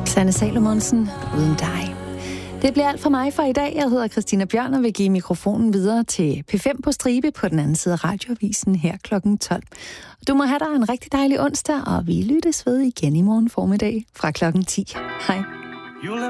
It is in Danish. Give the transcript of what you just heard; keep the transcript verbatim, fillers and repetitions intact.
Sanne Salomonsen, Uden dig. Det bliver alt for mig for i dag. Jeg hedder Christina Bjørn og vil give mikrofonen videre til P fem på stribe på den anden side af radioavisen her klokken tolv. Du må have dig en rigtig dejlig onsdag, og vi lyttes ved igen i morgen formiddag fra klokken ti. Hej.